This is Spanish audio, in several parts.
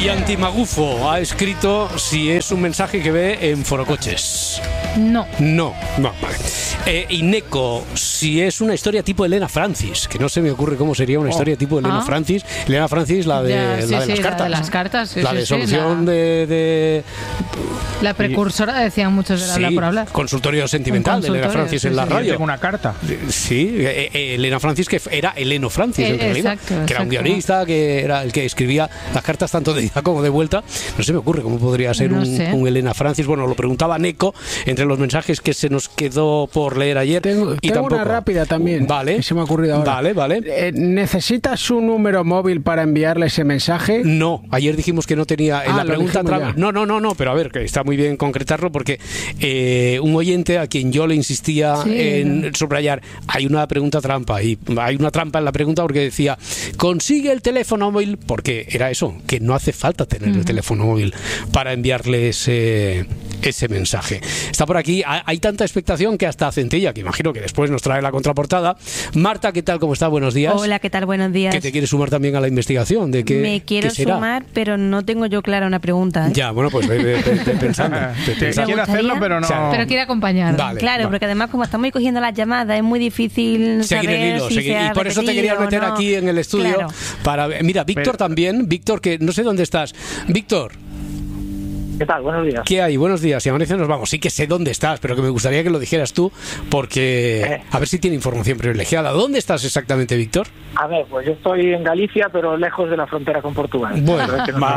Y Antimagufo ha escrito si es un mensaje que ve en Forocoches. No. No, vale. Y Neko, si es una historia tipo Elena Francis, que no se me ocurre cómo sería una historia tipo Elena Francis. Elena Francis, la de las cartas. La de las cartas, sí, la de solución de... La precursora, decían muchos de la habla por hablar. Consultorio sentimental de Elena Francis en la radio. Tengo una carta. Sí, Elena Francis, que era Eleno Francis en realidad. Exacto. Que era un guionista, que era el que escribía las cartas tanto de ida como de vuelta. No se me ocurre cómo podría ser un Elena Francis. Bueno, lo preguntaba Neko entre los mensajes que se nos quedó por leer ayer. Tengo una rápida también. Vale. Que se me ha ocurrido ahora. Vale. ¿Necesitas un número móvil para enviarle ese mensaje? No, ayer dijimos que no tenía en la pregunta no, pero a ver, que está muy bien concretarlo porque un oyente a quien yo le insistía en subrayar, hay una pregunta trampa y hay una trampa en la pregunta porque decía, consigue el teléfono móvil, porque era eso, que no hace falta tener el teléfono móvil para enviarle ese mensaje. Está por aquí, hay tanta expectación que hasta Centella, que imagino que después nos trae la contraportada. Marta, ¿qué tal? ¿Cómo está? Buenos días. Hola, ¿qué tal? Buenos días. ¿Que te quieres sumar también a la investigación? ¿De qué, Me quiero sumar, pero no tengo yo clara una pregunta. Ya, bueno, pues ve pensando. Quiero hacerlo, pero no... Pero quiere acompañar. Claro, porque además como estamos cogiendo las llamadas, es muy difícil seguir saber el hilo. si Y por eso te quería meter aquí en el estudio. Claro. Para mira, Víctor también. Víctor, que no sé dónde estás. Víctor. ¿Qué tal? Buenos días. ¿Qué hay? Buenos días. Y amanece nos vamos. Sí que sé dónde estás, pero que me gustaría que lo dijeras tú, porque a ver si tiene información privilegiada. ¿Dónde estás exactamente, Víctor? A ver, pues yo estoy en Galicia, pero lejos de la frontera con Portugal. Bueno,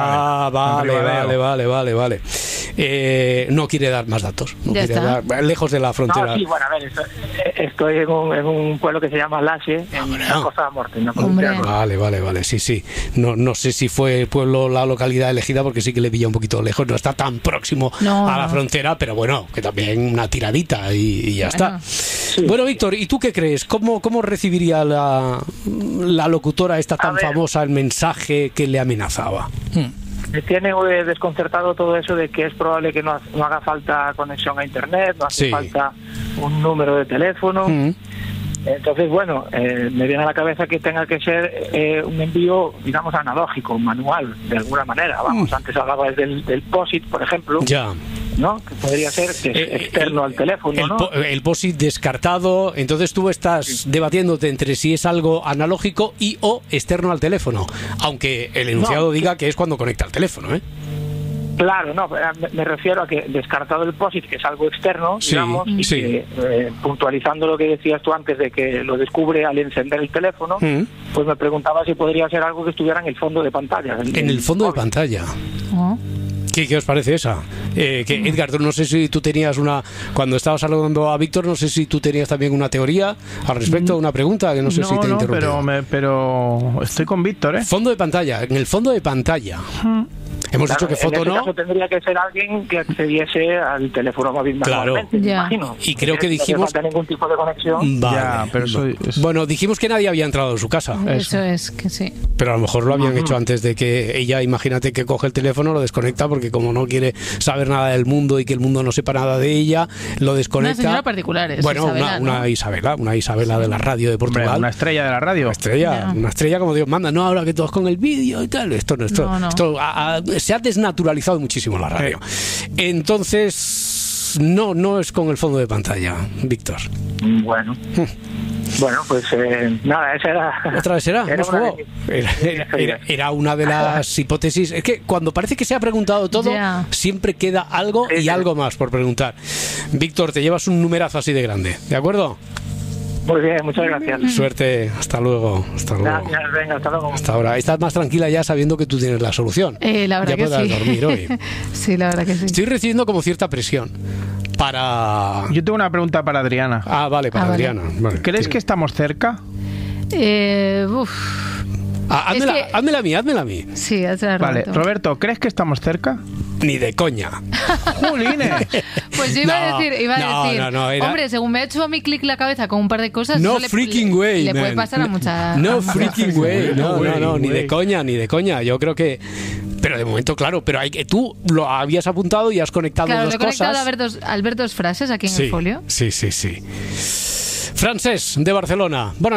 vale. No quiere dar más datos. Lejos de la frontera. No, sí, bueno, a ver, estoy en un pueblo que se llama Laxe, en la Costa de Morte. Vale, sí. No sé si fue el pueblo, la localidad elegida, porque sí que le pilla un poquito lejos. No está tan próximo a la frontera, pero bueno, que también una tiradita y ya está. Sí. Bueno, Víctor, ¿y tú qué crees? ¿Cómo recibiría la locutora esta tan famosa el mensaje que le amenazaba? Me tiene desconcertado todo eso de que es probable que no haga falta conexión a internet, no hace falta un número de teléfono. Entonces, bueno, me viene a la cabeza que tenga que ser un envío, digamos, analógico, manual, de alguna manera. Vamos, antes hablabas del POSIT, por ejemplo. Ya. ¿No? Que podría ser que es externo al teléfono, ¿no? El POSIT descartado. Entonces tú estás debatiéndote entre si es algo analógico y o externo al teléfono, aunque el enunciado diga que es cuando conecta al teléfono, ¿eh? Claro, no, me refiero a que descartado el POSIT, que es algo externo, digamos, y que puntualizando lo que decías tú antes de que lo descubre al encender el teléfono, pues me preguntaba si podría ser algo que estuviera en el fondo de pantalla. En el fondo de pantalla. ¿Qué os parece esa? Edgar, no sé si tú tenías cuando estabas saludando a Víctor, no sé si tú tenías también una teoría al respecto, una pregunta, que no sé si te interrumpí. pero estoy con Víctor, ¿eh? Fondo de pantalla, en el fondo de pantalla. Hemos dicho que foto en ese caso tendría que ser alguien que accediese al teléfono móvil manualmente, me imagino. Y creo que dijimos... No hace falta ningún tipo de conexión. Bueno, dijimos que nadie había entrado en su casa. Eso es, que sí. Pero a lo mejor lo habían hecho antes de que ella, imagínate que coge el teléfono, lo desconecta, porque como no quiere saber nada del mundo y que el mundo no sepa nada de ella, lo desconecta. Una señora particular, bueno, Isabela, una Isabela de la radio de Portugal. Hombre, una estrella de la radio. Una estrella como Dios manda. No, ahora que todos con el vídeo y tal. Esto se ha desnaturalizado muchísimo la radio. Entonces, no es con el fondo de pantalla, Víctor. Bueno, pues nada, esa era... ¿Otra vez era una de las hipótesis. Es que cuando parece que se ha preguntado todo, siempre queda algo y algo más por preguntar. Víctor, te llevas un numerazo así de grande, ¿de acuerdo? Muy bien, muchas gracias. Suerte, hasta luego. Gracias, venga, hasta luego. Hasta ahora. Estás más tranquila ya sabiendo que tú tienes la solución. La verdad ya que podrás dormir hoy. Sí, la verdad que sí. Estoy recibiendo como cierta presión para... Yo tengo una pregunta para Adriana. Vale, para Adriana. Vale. ¿Crees que estamos cerca? Házmela a mí. Sí, hazla, Vale, Roberto, ¿crees que estamos cerca? Ni de coña. ¡Jolines! Pues yo iba a decir, era... hombre, según me ha hecho a mí clic la cabeza con un par de cosas, no freaking way, le puede pasar a muchas... No freaking way, no, ni de coña. Yo creo que... Pero de momento, claro, pero tú lo habías apuntado y has conectado dos cosas. Claro, he conectado al ver dos frases aquí en el folio. Sí. Francesc, de Barcelona. Bona nit.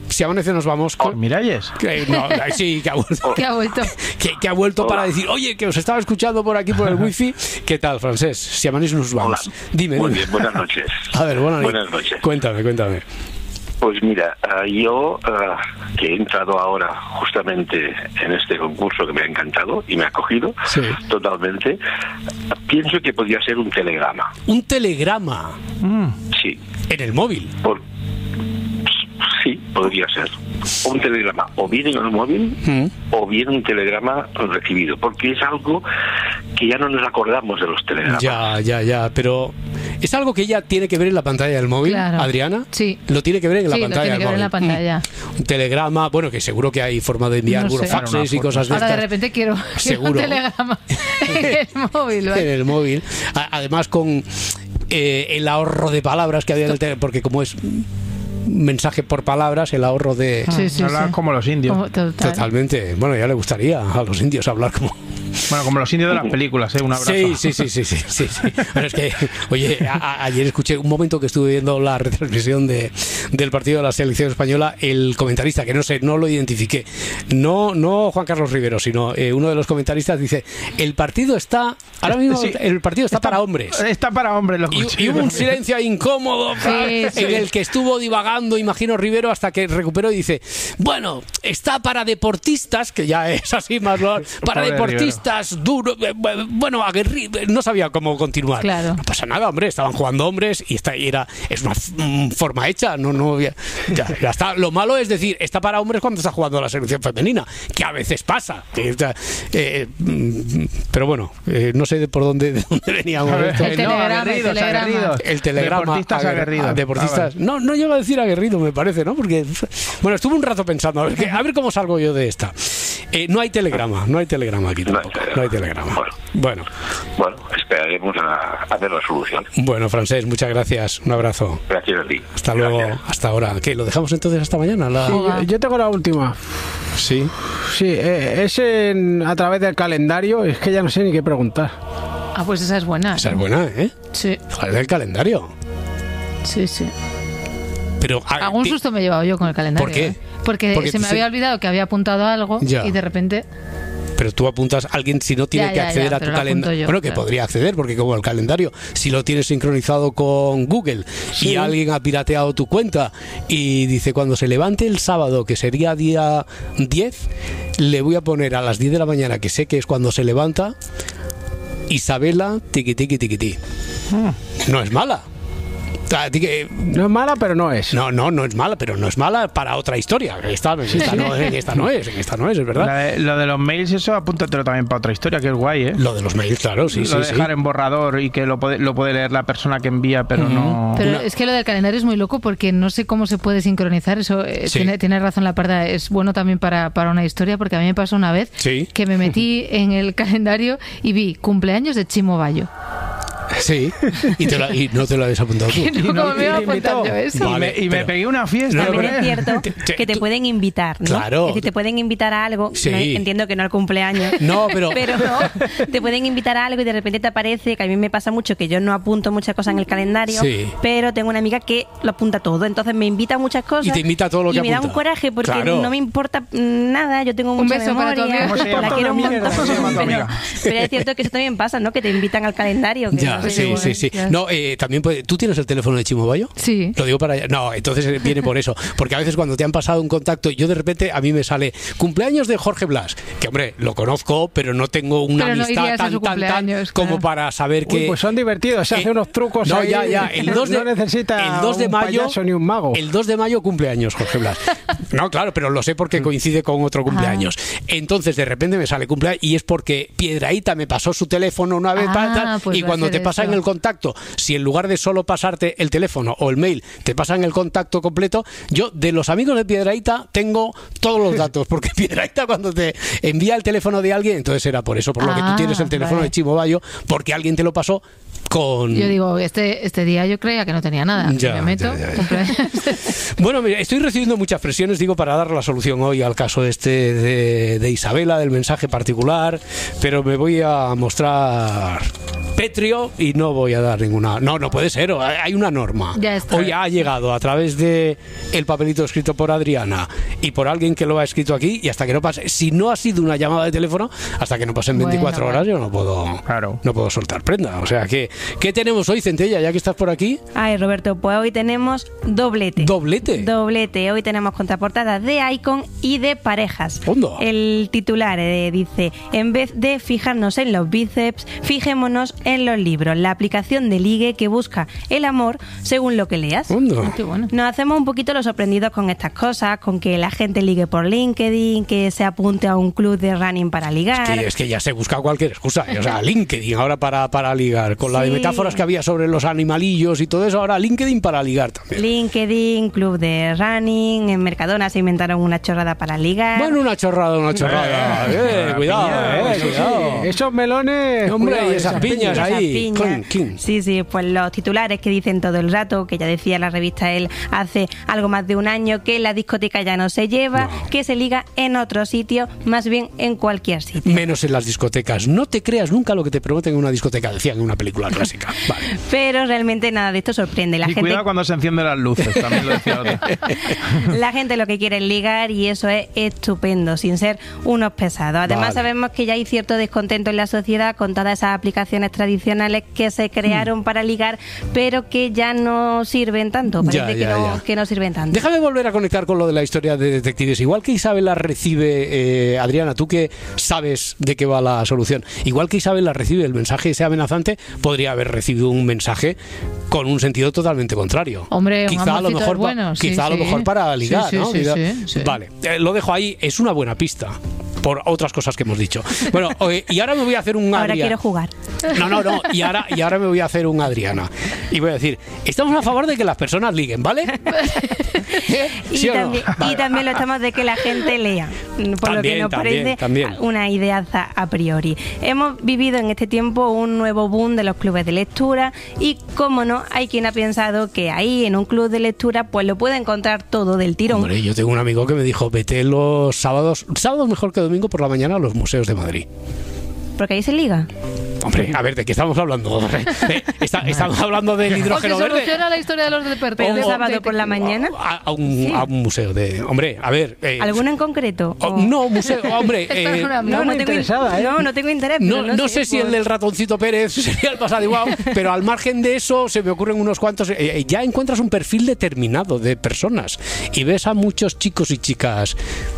Si amanece nos vamos con... Miralles. Sí, que ha vuelto. Que ha vuelto. Que ha vuelto para decir, oye, que os estaba escuchando por aquí por el wifi. ¿Qué tal, Francés? Si amanece nos vamos. Hola. Dime. Muy bien, buenas noches. A ver, buenas noches. Cuéntame. Pues mira, yo que he entrado ahora justamente en este concurso que me ha encantado y me ha acogido totalmente, pienso que podría ser un telegrama. ¿Un telegrama? Sí. ¿En el móvil? Sí, podría ser. Un telegrama, o bien en el móvil, o bien un telegrama recibido, porque es algo que ya no nos acordamos de los telegramas. Ya, pero ¿es algo que ella tiene que ver en la pantalla del móvil, claro. Adriana? Sí. Lo tiene que ver en la pantalla del móvil. Sí, lo tiene que ver en la pantalla. Un telegrama, bueno, que seguro que hay forma de enviar burofaxes y cosas de estas. Ahora de repente quiero un telegrama en el móvil. ¿Vale? En el móvil. Además con el ahorro de palabras que había en el telegrama, porque como es... mensaje por palabras, el ahorro de... Hablar como los indios. Totalmente. Bueno, ya le gustaría a los indios hablar como... Bueno, como los indios de las películas, un abrazo. Sí. Bueno, es que, oye, ayer escuché un momento que estuve viendo la retransmisión del partido de la selección española, el comentarista, que no lo identifiqué, no Juan Carlos Rivero, sino uno de los comentaristas dice, el partido está, ahora mismo el partido está para hombres. Está para hombres, lo y hubo un silencio incómodo en el que estuvo divagando, imagino, Rivero, hasta que recuperó y dice, bueno, está para deportistas, que ya es así más para deportistas duro, bueno, aguerrido, no sabía cómo continuar. Claro. No pasa nada, hombre, estaban jugando hombres y es una forma hecha, ya está. Lo malo es decir, está para hombres cuando está jugando la selección femenina, que a veces pasa. Pero bueno, no sé por dónde veníamos. El telegrama. Deportistas aguerridos. Deportistas. No llego a decir aguerrido, me parece, ¿no? Porque, bueno, estuve un rato pensando, a ver cómo salgo yo de esta. No hay telegrama aquí tampoco. No hay telegrama. Bueno, esperaremos a ver la solución. Bueno, Francés, muchas gracias. Un abrazo. Gracias a ti. Hasta luego, hasta ahora. ¿Qué? ¿Lo dejamos entonces hasta mañana? Sí, yo tengo la última. Sí. Sí, es a través del calendario, es que ya no sé ni qué preguntar. Ah, pues esa es buena. Esa es buena, ¿eh? Sí. A través del calendario. Sí. Pero algún susto me he llevado yo con el calendario. ¿Por qué? Porque se me había olvidado que había apuntado algo y de repente... Pero tú apuntas a alguien si no tiene que acceder a tu calendario. Bueno, que podría acceder, porque como el calendario, si lo tienes sincronizado con Google y alguien ha pirateado tu cuenta y dice, cuando se levante el sábado, que sería día 10, le voy a poner a las 10 de la mañana, que sé que es cuando se levanta, Isabela, tiqui. No es mala. No es mala, pero no es. No es mala, pero no es mala para otra historia. Esta no es, es verdad. Lo de los mails, eso apúntatelo también para otra historia, que es guay, ¿eh? Lo de los mails, claro, sí. Lo de dejar en borrador y que lo puede leer la persona que envía, pero no... Pero es que lo del calendario es muy loco porque no sé cómo se puede sincronizar. Eso tiene razón la Parda. Es bueno también para una historia, porque a mí me pasó una vez que me metí en el calendario y vi cumpleaños de Chimo Bayo. Sí, y no te lo habías apuntado tú. ¿Cómo me iba a apuntar yo eso? Vale, y me pegué una fiesta. También es cierto que te pueden invitar, ¿no? Claro. Es decir, te pueden invitar a algo, no, entiendo que no al cumpleaños, pero no, te pueden invitar a algo y de repente te aparece, que a mí me pasa mucho, que yo no apunto muchas cosas en el calendario, pero tengo una amiga que lo apunta todo, entonces me invita a muchas cosas. Y te invita a todo lo que apunta. Y me da un coraje porque no me importa nada, yo tengo mucha memoria, la quiero un montón. Pero es cierto que eso también pasa, ¿no? Que te invitan al calendario. Sí. No, también ¿tú tienes el teléfono de Chimo Bayo? Sí. Lo digo para allá. No, entonces viene por eso. Porque a veces cuando te han pasado un contacto, yo de repente a mí me sale cumpleaños de Jorge Blas, que hombre, lo conozco, pero no tengo una amistad tan como para saber que... pues son divertidos, se hacen unos trucos ahí. El 2 de, no necesita el 2 de un mayo, payaso ni un mago. El 2 de mayo cumpleaños Jorge Blas. No, claro, pero lo sé porque coincide con otro cumpleaños. Entonces de repente me sale cumpleaños y es porque Piedrahíta me pasó su teléfono una vez pues y cuando te pasan el contacto, si en lugar de solo pasarte el teléfono o el mail te pasan el contacto completo, yo de los amigos de Piedrahíta tengo todos los datos, porque Piedrahíta cuando te envía el teléfono de alguien, entonces era por eso, por lo que tú tienes el teléfono de Chimo Bayo, porque alguien te lo pasó Yo digo, este día yo creía que no tenía nada. Me meto. Bueno, mira, estoy recibiendo muchas presiones, digo, para dar la solución hoy al caso de Isabela, del mensaje particular, pero me voy a mostrar pétreo y no voy a dar ninguna. No puede ser, hay una norma. Hoy ha llegado a través de el papelito escrito por Adriana y por alguien que lo ha escrito aquí, y hasta que no pase, si no ha sido una llamada de teléfono, hasta que no pasen 24 horas yo no puedo soltar prenda. O sea que, ¿qué tenemos hoy, Centella, ya que estás por aquí? Ay, Roberto, pues hoy tenemos doblete. ¿Doblete? Hoy tenemos contraportadas de Icon y de parejas. ¿Hondo? El titular dice: en vez de fijarnos en los bíceps, fijémonos en los libros, la aplicación de ligue que busca el amor según lo que leas. Qué bueno. Nos hacemos un poquito los sorprendidos con estas cosas, con que la gente ligue por LinkedIn, que se apunte a un club de running para ligar. Es que ya se busca cualquier excusa. O sea, LinkedIn ahora para ligar, con la de metáforas que había sobre los animalillos y todo eso, ahora LinkedIn para ligar también. LinkedIn, club de running, en Mercadona se inventaron una chorrada para ligar. Bueno, una chorrada. Cuidado. Sí. Esos melones, hombre, cuidado, y esas piñas ahí. Sí, pues los titulares que dicen todo el rato, que ya decía la revista él hace algo más de un año, que la discoteca ya no se lleva, que se liga en otro sitio, más bien en cualquier sitio. Menos en las discotecas. No te creas nunca lo que te prometen en una discoteca, decían en una película clásica. Vale. Pero realmente nada de esto sorprende. Cuidado cuando se encienden las luces, también lo decía otro. La gente lo que quiere es ligar, y eso es estupendo, sin ser unos pesados. Además sabemos que ya hay cierto descontento en la sociedad con todas esas aplicaciones tradicionales que se crearon para ligar, pero que ya no sirven tanto. Parece que no sirven tanto. Déjame volver a conectar con lo de la historia de detectives. Igual que Isabela recibe, Adriana, tú que sabes de qué va la solución, igual que Isabela recibe el mensaje ese amenazante, podría haber recibido un mensaje con un sentido totalmente contrario. Hombre, quizá a lo mejor bueno, a lo mejor para ligar, ¿no? Sí. Vale, lo dejo ahí, es una buena pista por otras cosas que hemos dicho. Bueno, y ahora me voy a hacer un Adriana. Ahora quiero jugar. No, y ahora me voy a hacer un Adriana. Y voy a decir, estamos a favor de que las personas liguen, ¿vale? ¿Sí y también lo estamos de que la gente lea, por lo que nos parece una ideaza a priori. Hemos vivido en este tiempo un nuevo boom de los clubes de lectura, y cómo no, hay quien ha pensado que ahí en un club de lectura pues lo puede encontrar todo del tirón. Hombre, yo tengo un amigo que me dijo, vete los sábados mejor que domingo por la mañana a los museos de Madrid. Porque ahí se liga. Hombre, a ver, ¿de qué estamos hablando? Estamos hablando del hidrógeno verde. ¿O se soluciona la historia de los deportes? ¿El sábado por la mañana? A un museo de... Hombre, a ver... ¿Alguno en concreto? No, museo... Hombre... no tengo interés. No sé si el del ratoncito Pérez sería el más adecuado, pero al margen de eso se me ocurren unos cuantos... ya encuentras un perfil determinado de personas y ves a muchos chicos y chicas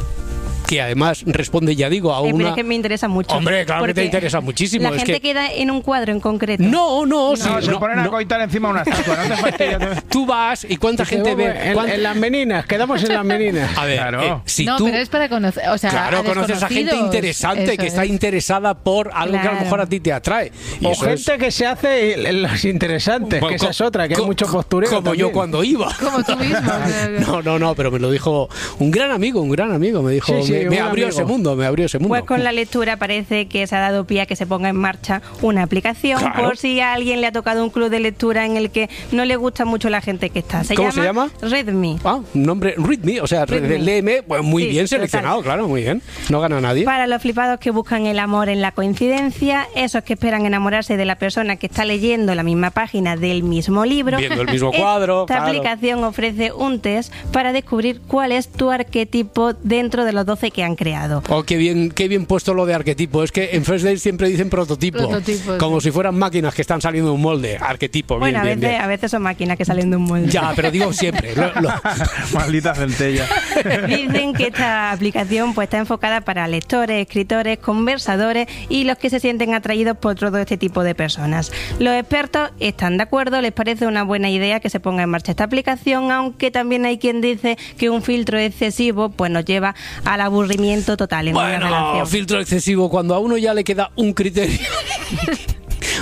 que además responde, ya digo, a una... Pero es que me interesa mucho. Hombre, claro que te interesa muchísimo. La gente queda en un cuadro en concreto. No, se ponen a coitar encima de una estatua, no te fastidies. Tú vas y cuánta gente ve... En las meninas, quedamos en las meninas. A ver, claro. Pero es para conocer... O sea, claro, conoces a gente interesante que está interesada por algo que a lo mejor a ti te atrae. Y o gente que se hace los interesantes, que esa es otra, que hay mucho postureo como también. Yo cuando iba. Como tú mismo. No, pero me lo dijo un gran amigo, me dijo... Me abrió ese mundo. Pues con la lectura parece que se ha dado pie a que se ponga en marcha una aplicación, por si a alguien le ha tocado un club de lectura en el que no le gusta mucho la gente que está. ¿Cómo se llama? Readme. Un nombre, Readme, o sea, léeme, pues muy bien seleccionado, total. Claro, muy bien. No gana nadie. Para los flipados que buscan el amor en la coincidencia, esos que esperan enamorarse de la persona que está leyendo la misma página del mismo libro, viendo el mismo cuadro. Esta aplicación ofrece un test para descubrir cuál es tu arquetipo dentro de los 12 que han creado. Oh, qué bien puesto lo de arquetipo. Es que en First Date siempre dicen prototipo, como si fueran máquinas que están saliendo de un molde. Arquetipo, bueno, bien, a veces son máquinas que salen de un molde. Ya, pero digo siempre. Maldita centella. Dicen que esta aplicación pues está enfocada para lectores, escritores, conversadores y los que se sienten atraídos por todo este tipo de personas. Los expertos están de acuerdo, les parece una buena idea que se ponga en marcha esta aplicación, aunque también hay quien dice que un filtro excesivo pues nos lleva al aburrimiento total en una relación. Filtro excesivo, cuando a uno ya le queda un criterio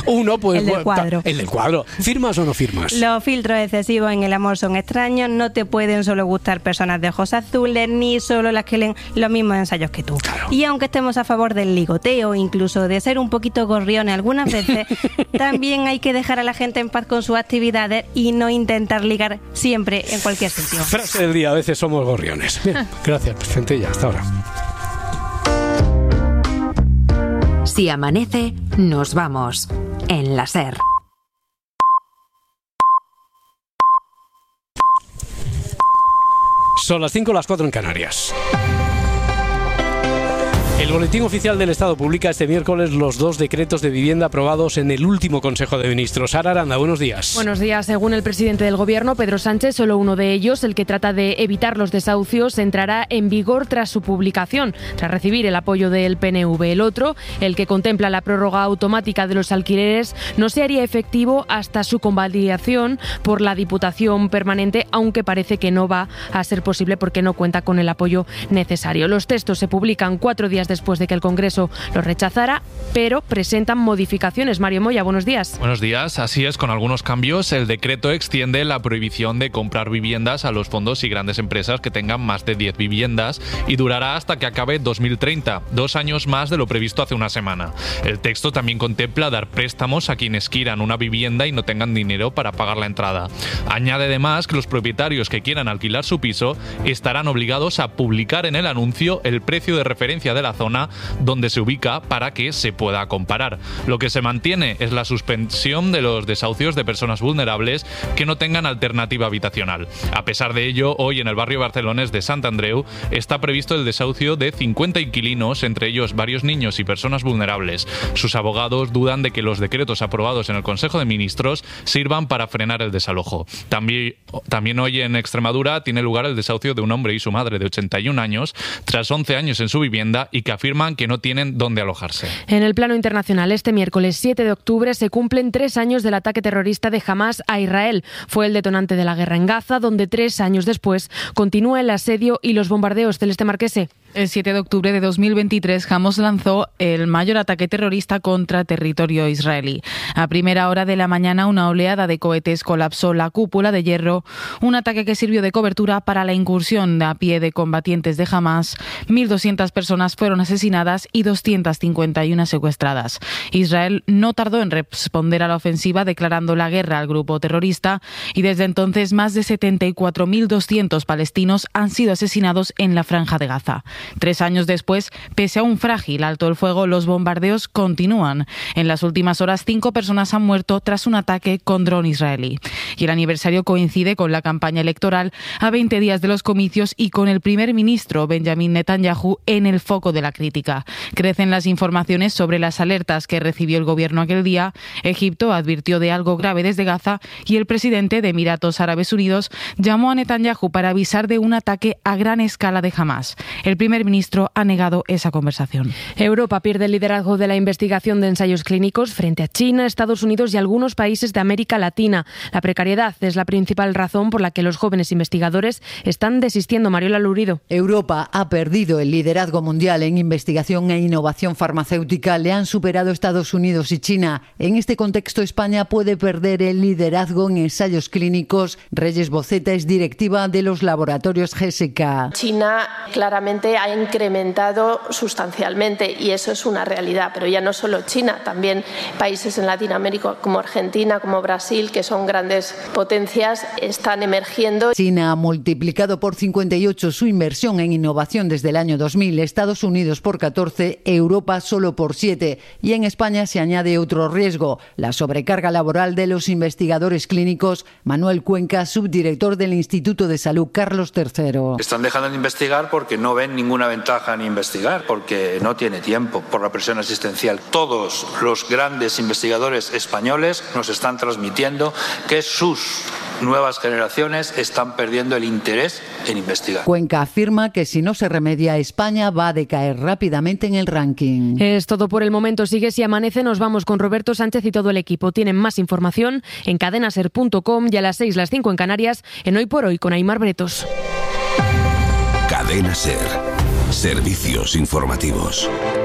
Uno, pues... El del cuadro. El del cuadro. ¿Firmas o no firmas? Los filtros excesivos en el amor son extraños. No te pueden solo gustar personas de ojos azules, ni solo las que leen los mismos ensayos que tú. Claro. Y aunque estemos a favor del ligoteo, incluso de ser un poquito gorriones algunas veces, también hay que dejar a la gente en paz con sus actividades y no intentar ligar siempre en cualquier sitio. Frase del día: a veces somos gorriones. Bien, gracias, Centella. Hasta ahora. Si amanece, nos vamos. En la SER. Son las 5, las 4 en Canarias. El Boletín Oficial del Estado publica este miércoles los 2 decretos de vivienda aprobados en el último Consejo de Ministros. Sara Aranda, buenos días. Buenos días. Según el presidente del Gobierno, Pedro Sánchez, solo uno de ellos, el que trata de evitar los desahucios, entrará en vigor tras su publicación, tras recibir el apoyo del PNV. El otro, el que contempla la prórroga automática de los alquileres, no se haría efectivo hasta su convalidación por la Diputación Permanente, aunque parece que no va a ser posible porque no cuenta con el apoyo necesario. Los textos se publican 4 días después de que el Congreso los rechazara, pero presentan modificaciones. Mario Moya, buenos días. Buenos días. Así es, con algunos cambios. El decreto extiende la prohibición de comprar viviendas a los fondos y grandes empresas que tengan más de 10 viviendas y durará hasta que acabe 2030, 2 años más de lo previsto hace una semana. El texto también contempla dar préstamos a quienes quieran una vivienda y no tengan dinero para pagar la entrada. Añade además que los propietarios que quieran alquilar su piso estarán obligados a publicar en el anuncio el precio de referencia de la zona donde se ubica para que se pueda comparar. Lo que se mantiene es la suspensión de los desahucios de personas vulnerables que no tengan alternativa habitacional. A pesar de ello, hoy en el barrio barcelonés de Sant Andreu está previsto el desahucio de 50 inquilinos, entre ellos varios niños y personas vulnerables. Sus abogados dudan de que los decretos aprobados en el Consejo de Ministros sirvan para frenar el desalojo. También hoy en Extremadura tiene lugar el desahucio de un hombre y su madre de 81 años tras 11 años en su vivienda y que afirman que no tienen dónde alojarse. En el plano internacional, este miércoles 7 de octubre se cumplen 3 años del ataque terrorista de Hamás a Israel. Fue el detonante de la guerra en Gaza, donde 3 años después continúa el asedio y los bombardeos. Celeste Marquese. El 7 de octubre de 2023, Hamás lanzó el mayor ataque terrorista contra territorio israelí. A primera hora de la mañana, una oleada de cohetes colapsó la cúpula de hierro, un ataque que sirvió de cobertura para la incursión a pie de combatientes de Hamás. 1.200 personas fueron asesinadas y 251 secuestradas. Israel no tardó en responder a la ofensiva, declarando la guerra al grupo terrorista, y desde entonces más de 74.200 palestinos han sido asesinados en la Franja de Gaza. 3 años después, pese a un frágil alto el fuego, los bombardeos continúan. En las últimas horas, 5 personas han muerto tras un ataque con dron israelí. Y el aniversario coincide con la campaña electoral a 20 días de los comicios y con el primer ministro Benjamin Netanyahu en el foco de la crítica. Crecen las informaciones sobre las alertas que recibió el gobierno aquel día. Egipto advirtió de algo grave desde Gaza y el presidente de Emiratos Árabes Unidos llamó a Netanyahu para avisar de un ataque a gran escala de Hamás. El primer ministro ha negado esa conversación. Europa pierde el liderazgo de la investigación de ensayos clínicos frente a China, Estados Unidos y algunos países de América Latina. La precariedad es la principal razón por la que los jóvenes investigadores están desistiendo. Mariola Lurido. Europa ha perdido el liderazgo mundial en investigación e innovación farmacéutica. Le han superado Estados Unidos y China. En este contexto, España puede perder el liderazgo en ensayos clínicos. Reyes Boceta es directiva de los laboratorios GSK. China claramente ha incrementado sustancialmente y eso es una realidad, pero ya no solo China, también países en Latinoamérica como Argentina, como Brasil, que son grandes potencias, están emergiendo. China ha multiplicado por 58 su inversión en innovación desde el año 2000, Estados Unidos por 14, Europa solo por 7. Y en España se añade otro riesgo, la sobrecarga laboral de los investigadores clínicos. Manuel Cuenca, subdirector del Instituto de Salud Carlos III. Están dejando de investigar porque no ven ninguna ventaja en investigar, porque no tiene tiempo por la presión asistencial. Todos los grandes investigadores españoles nos están transmitiendo que sus nuevas generaciones están perdiendo el interés en investigar. Cuenca afirma que si no se remedia, España va a decaer rápidamente en el ranking. Es todo por el momento. Sigue Si Amanece. Nos vamos con Roberto Sánchez y todo el equipo. Tienen más información en cadenaser.com y a las 6, las 5 en Canarias, en Hoy por Hoy con Aimar Bretos. Cadena Ser. Servicios informativos.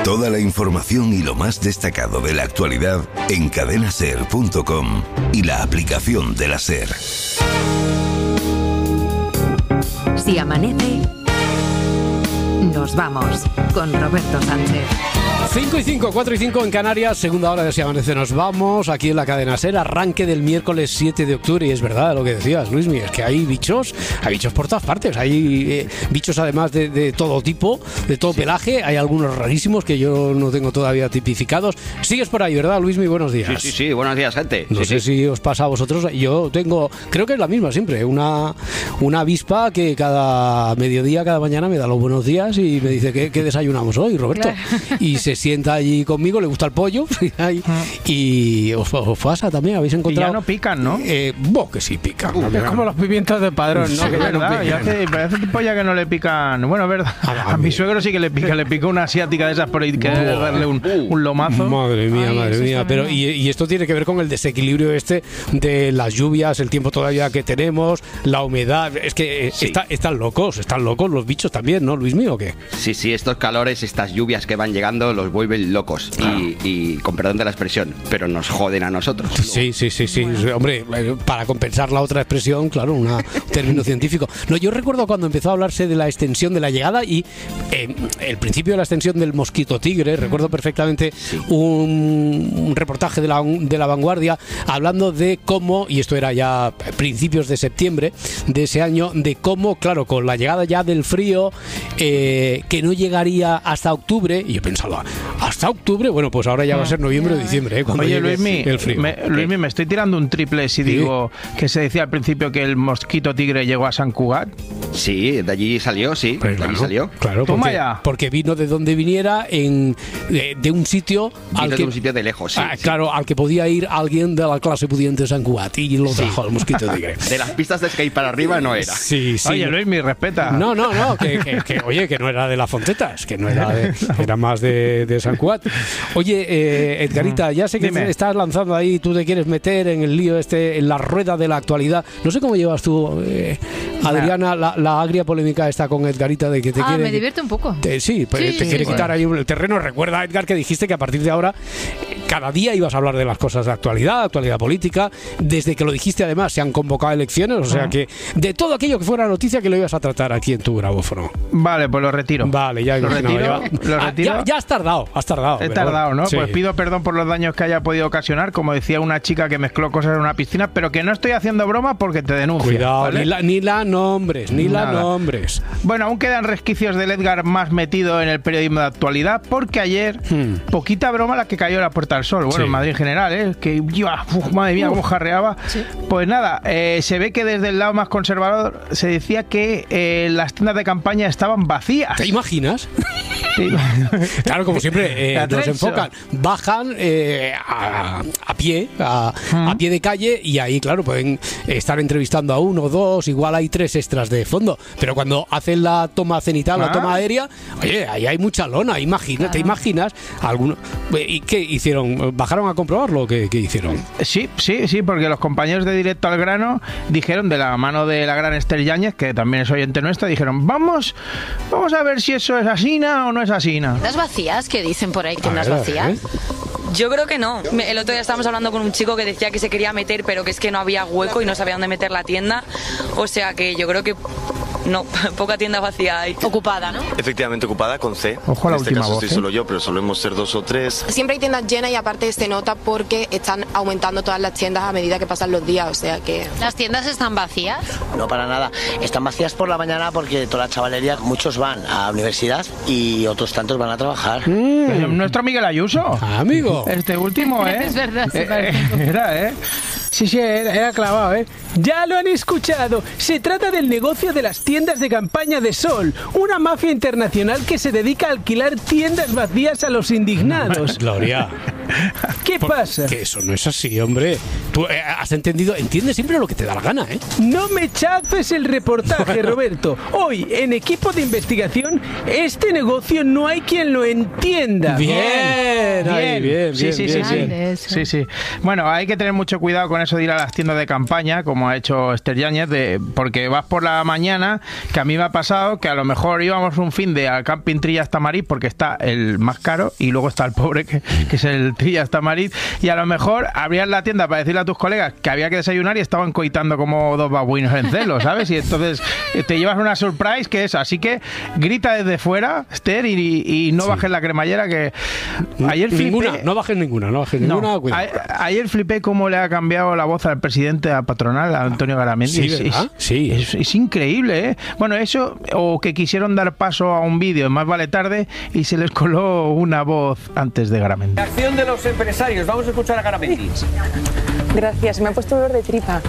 Toda la información y lo más destacado de la actualidad en cadenaser.com y la aplicación de la SER. Si amanece, nos vamos con Roberto Sánchez. 5 y 5, 4 y 5 en Canarias, segunda hora de Si amanece nos vamos, aquí en la cadena SER, arranque del miércoles 7 de octubre, y es verdad lo que decías, Luismi, es que hay bichos por todas partes, hay bichos además de todo tipo, de todo pelaje, hay algunos rarísimos que yo no tengo todavía tipificados. Sigues por ahí, ¿verdad, Luismi? Buenos días. Sí, buenos días, gente. No sé si os pasa a vosotros, yo tengo, creo que es la misma siempre, una avispa que cada mediodía, cada mañana me da los buenos días y me dice, ¿qué desayunamos hoy, Roberto? Claro. Y se sienta allí conmigo, le gusta el pollo y os pasa también, habéis encontrado. Y ya no pican, ¿no? Que sí pican. Es como los pimientos de Padrón, ¿no? Sí, que verdad, y hace tiempo ya que no le pican. Bueno, verdad. A mi suegro sí que le pica una asiática de esas por ahí que darle un lomazo. Madre mía. Pero y esto tiene que ver con el desequilibrio de las lluvias, el tiempo todavía que tenemos, la humedad. Es que están locos los bichos también, ¿no, Luis mío, o qué? Sí, estos calores, estas lluvias que van llegando los vuelven locos y con perdón de la expresión, pero nos joden a nosotros. Sí. Bueno. Hombre, para compensar la otra expresión, claro, un término científico. No, yo recuerdo cuando empezó a hablarse de la extensión de la llegada y el principio de la extensión del mosquito tigre, recuerdo perfectamente un reportaje de la Vanguardia hablando de cómo, y esto era ya principios de septiembre de ese año, de cómo, claro, con la llegada ya del frío, que no llegaría hasta octubre, y yo pensaba, ¿hasta octubre? Bueno, pues ahora ya va a ser noviembre o diciembre, cuando Oye, llegue el frío. Luismi, me estoy tirando un triple si digo que se decía al principio que el mosquito tigre llegó a San Cugat. Sí, de allí salió, sí. Pues de allí salió. Claro, porque vino de donde viniera, de un sitio de un sitio de lejos, sí. Claro, al que podía ir alguien de la clase pudiente de San Cugat y lo trajo al mosquito tigre. De las pistas de skate para arriba no era. Sí. Oye, Luismi, respeta. No, que no era de las Fontetas, que no era era más de San Cugat. Oye, Edgarita, ya sé que estás lanzando ahí, tú te quieres meter en el lío en la rueda de la actualidad. No sé cómo llevas tú, Adriana, la agria polémica esta con Edgarita de que te quiere... me divierte un poco. Te quiere quitar ahí el terreno. Recuerda, Edgar, que dijiste que a partir de ahora cada día ibas a hablar de las cosas de actualidad política. Desde que lo dijiste, además, se han convocado elecciones, o sea que de todo aquello que fuera noticia que lo ibas a tratar aquí en tu grabófono. Vale, pues lo retiro. Vale, ya lo retiro. Ya has tardado. He tardado, ¿no? Sí. Pues pido perdón por los daños que haya podido ocasionar, como decía una chica que mezcló cosas en una piscina, pero que no estoy haciendo broma porque te denuncio. Cuidado, ¿vale? ni la nombres. Bueno, aún quedan resquicios del Edgar más metido en el periodismo de actualidad, porque ayer, poquita broma la que cayó a la Puerta del Sol. Bueno, en Madrid en general, que madre mía, cómo jarreaba. Sí. Pues nada, se ve que desde el lado más conservador se decía que las tiendas de campaña estaban vacías. ¿Te imaginas? Sí. Claro, como siempre nos enfocan, bajan a pie de calle, y ahí claro pueden estar entrevistando a uno, dos, igual hay 3 extras de fondo, pero cuando hacen la toma cenital, la toma aérea, oye, ahí hay mucha lona, ¿te imaginas? ¿Y qué hicieron? ¿Bajaron a comprobarlo? ¿Qué hicieron? Sí, porque los compañeros de Directo al Grano dijeron, de la mano de la gran Esther Yáñez, que también es oyente nuestra, dijeron, vamos a ver si eso es asina o no es asina. ¿Tiendas vacías? ¿Qué dicen por ahí? ¿Tiendas vacías? Yo creo que no. El otro día estábamos hablando con un chico que decía que se quería meter, pero que es que no había hueco y no sabía dónde meter la tienda. O sea que yo creo que no, poca tienda vacía hay. Ocupada, ¿no? Efectivamente ocupada, con C. Ojo a la última voz. Estoy solo yo, pero solemos ser 2 o 3. Siempre hay tiendas llenas y aparte se nota porque están aumentando todas las tiendas a medida que pasan los días, o sea que... ¿Las tiendas están vacías? No, para nada. Están vacías por la mañana porque toda la chavalería, muchos van a la universidad y otros tantos van a trabajar. Nuestro Miguel Ayuso. Amigo. Este último, Es verdad, era, Sí, era clavado, Ya lo han escuchado. Se trata del negocio de las tiendas de campaña de Sol, una mafia internacional que se dedica a alquilar tiendas vacías a los indignados. Gloria. ¿Qué pasa? Que eso no es así, hombre. Tú has entendido, entiendes siempre lo que te da la gana, ¿eh? No me chafes el reportaje, Roberto. Hoy, en Equipo de Investigación, este negocio no hay quien lo entienda. Bien. bien. Sí. Bueno, hay que tener mucho cuidado con eso de ir a las tiendas de campaña, como ha hecho Esther Yáñez, porque vas por la mañana, que a mí me ha pasado que a lo mejor íbamos un fin de al camping Trillas Tamariz, porque está el más caro y luego está el pobre, que es el Trillas Tamariz, y a lo mejor abrías la tienda para decirle a tus colegas que había que desayunar y estaban coitando como dos babuinos en celo, ¿sabes? Y entonces te llevas una surprise que es, así que grita desde fuera, Esther, y no bajes la cremallera, que ayer flipé. No bajes ninguna, cuidado. Ayer flipé cómo le ha cambiado la voz al presidente de la patronal, a Antonio Garamendi. Sí, es increíble, ¿eh? Bueno, eso, o que quisieron dar paso a un vídeo, más vale tarde, y se les coló una voz antes de Garamendi. La acción de los empresarios, vamos a escuchar a Garamendi. Gracias, me ha puesto dolor de tripa.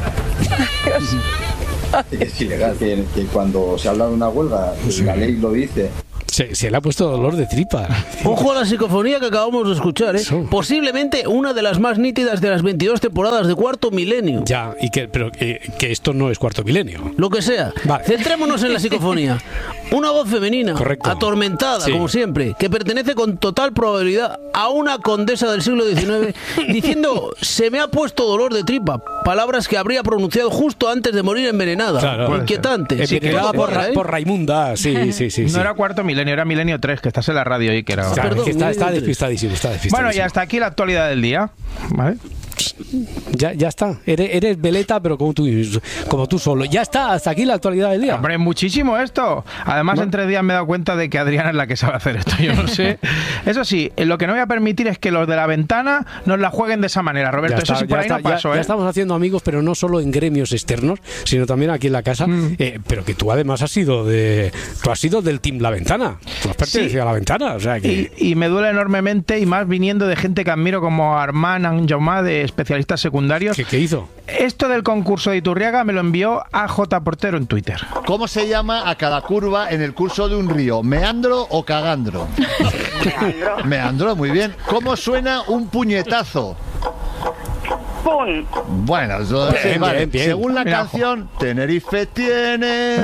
Es ilegal que cuando se habla de una huelga, la ley lo dice. Se le ha puesto dolor de tripa. Ojo a la psicofonía que acabamos de escuchar, ¿eh? Posiblemente una de las más nítidas de las 22 temporadas de Cuarto Milenio. Ya, pero que esto no es Cuarto Milenio. Lo que sea. Vale. Centrémonos en la psicofonía. Una voz femenina, correcto, atormentada, como siempre, que pertenece con total probabilidad a una condesa del siglo XIX, diciendo: se me ha puesto dolor de tripa. Palabras que habría pronunciado justo antes de morir envenenada. Claro. Inquietante. Envenenada por Raimunda. Sí. No era Cuarto Milenio, era Milenio 3, que estás en la radio y que era... Claro, que está despistadísimo. Bueno, y hasta aquí la actualidad del día, ¿vale? Ya está. Eres veleta, pero como tú solo. Ya está, hasta aquí la actualidad del día. Hombre, muchísimo esto. Además, en 3 días me he dado cuenta de que Adriana es la que sabe hacer esto. Yo no sé. Eso sí, lo que no voy a permitir es que los de la ventana nos la jueguen de esa manera, Roberto. Eso sí, por ahí no paso, ya estamos haciendo amigos, pero no solo en gremios externos, sino también aquí en la casa. Pero que tú además has sido del team La Ventana. Tú has pertenecido a La Ventana. O sea que... y me duele enormemente, y más viniendo de gente que admiro como Armand Anjaumá, de especialistas secundarios. ¿Qué hizo? Esto del concurso de Iturriaga me lo envió a J. Portero en Twitter. ¿Cómo se llama a cada curva en el curso de un río? ¿Meandro o cagandro? Meandro, muy bien. ¿Cómo suena un puñetazo? ¡Pum! Bueno, bien. Según la canción, Tenerife tiene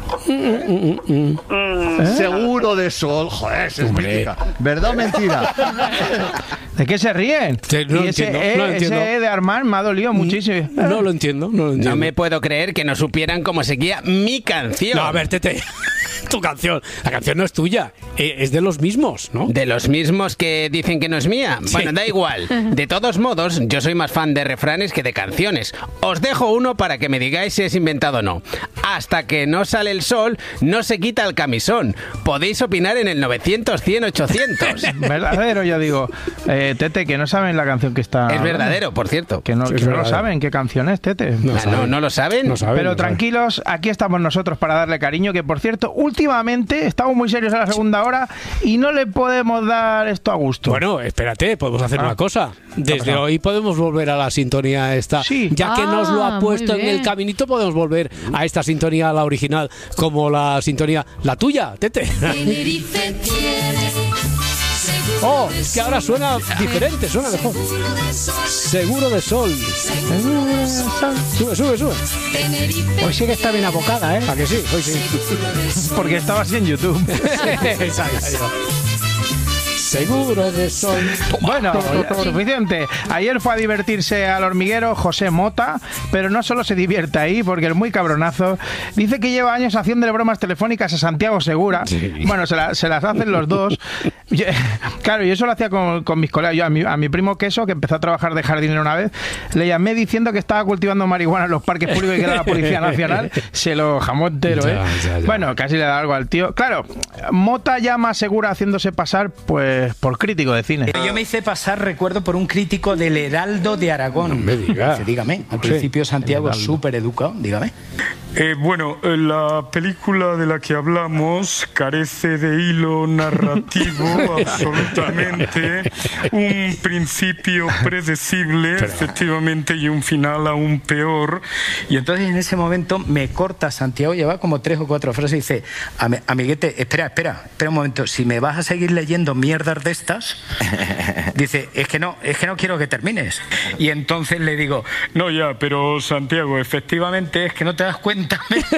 seguro de sol. Joder, es mítica. ¿Verdad o mentira? ¿De qué se ríen? No entiendo. Ese de Armand me ha dolido muchísimo. No lo entiendo. No me puedo creer que no supieran cómo seguía mi canción. No, a ver, Tete. Tu canción. La canción no es tuya, es de los mismos, ¿no? ¿De los mismos que dicen que no es mía? Sí. Bueno, da igual. De todos modos, yo soy más fan de refranes que de canciones. Os dejo uno para que me digáis si es inventado o no. Hasta que no sale el sol, no se quita el camisón. Podéis opinar en el 900, 100, 800. Verdadero, yo digo. Tete, que no saben la canción que está... Es verdadero, por cierto. Que no lo saben qué canción es, Tete. ¿No lo saben? No saben. Pero tranquilos, aquí estamos nosotros para darle cariño, que por cierto, últimamente estamos muy serios a la segunda hora y no le podemos dar esto a gusto. Bueno, espérate, podemos hacer una cosa. Desde hoy podemos volver a la sintonía esta. Sí. Ya que nos lo ha puesto en el caminito, podemos volver a esta sintonía, la original, como la sintonía, la tuya, Tete. Oh, que ahora suena diferente, suena mejor. Seguro de sol. Sube. Hoy sí que está bien abocada, ¿eh? ¿A que sí? Hoy sí. Porque estaba así en YouTube. Exacto. Seguro de sol. Bueno, suficiente. Ayer fue a divertirse al hormiguero José Mota, pero no solo se divierte ahí, porque el muy cabronazo dice que lleva años haciéndole bromas telefónicas a Santiago Segura. Sí. Bueno, se las hacen los dos. Claro, yo eso lo hacía con mis colegas. Yo a mi primo Queso, que empezó a trabajar de jardinero una vez, le llamé diciendo que estaba cultivando marihuana en los parques públicos y que era la Policía Nacional. Se lo jamó entero, ¿eh? Ya. Bueno, casi le da algo al tío. Claro, Mota llama a Segura haciéndose pasar, pues, por crítico de cine. Yo me hice pasar, recuerdo, por un crítico del Heraldo de Aragón. No me diga. Dígame, al principio Santiago es súper educado, dígame. Bueno, la película de la que hablamos carece de hilo narrativo absolutamente, un principio predecible, efectivamente, y un final aún peor. Y entonces en ese momento me corta Santiago, lleva como 3 o 4 frases y dice: amiguete, espera un momento, si me vas a seguir leyendo mierdas de estas, dice, es que no quiero que termines. Y entonces le digo: no, ya, pero Santiago, efectivamente es que no te das cuenta.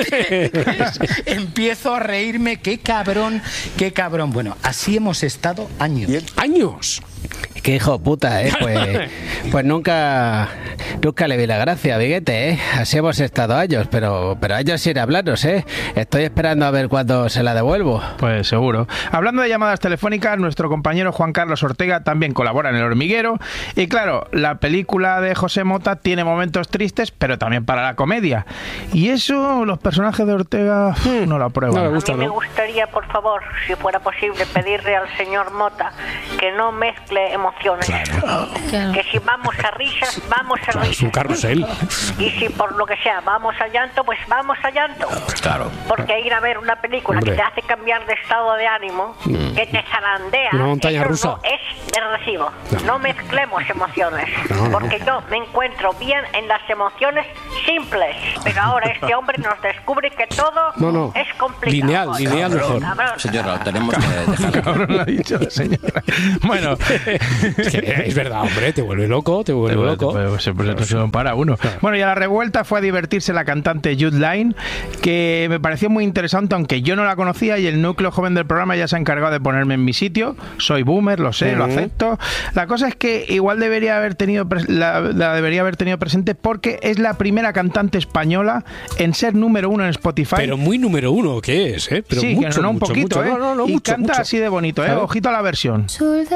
Empiezo a reírme, qué cabrón. Bueno, así hemos estado años. ¿Años? Qué hijo puta, pues nunca le vi la gracia, Viguete, Así hemos estado años, pero años sin hablarnos, Estoy esperando a ver cuándo se la devuelvo. Pues seguro. Hablando de llamadas telefónicas, nuestro compañero Juan Carlos Ortega también colabora en El Hormiguero. Y claro, la película de José Mota tiene momentos tristes, pero también para la comedia. Y eso los personajes de Ortega no lo aprueban. No me gusta, a mí me gustaría, por favor, si fuera posible, pedirle al señor Mota que no mezcle emociones. Claro. Que si vamos a risas, vamos a risas. Es un carrusel. Y si por lo que sea vamos a llanto, pues vamos a llanto. Claro. Porque ir a ver una película que te hace cambiar de estado de ánimo, que te zarandea, una montaña rusa, no es de recibo. No mezclemos emociones. Porque yo me encuentro bien en las emociones simples. Pero ahora este hombre nos descubre que todo es complicado. Lineal mejor. Señora, tenemos que dejar. Cabrón, lo ha dicho la señora. Bueno, es verdad, hombre, te vuelve loco. Pues no para uno. Bueno, y a la revuelta fue a divertirse la cantante Jude Line, que me pareció muy interesante, aunque yo no la conocía, y el núcleo joven del programa ya se ha encargado de ponerme en mi sitio. Soy boomer, lo sé, lo acepto. La cosa es que igual debería haber tenido presente, porque es la primera cantante española en ser número 1 en Spotify. Pero muy número 1, ¿qué es? Pero sí, mucho, que no un poquito, mucho. Y canta así de bonito, Ojito a la versión.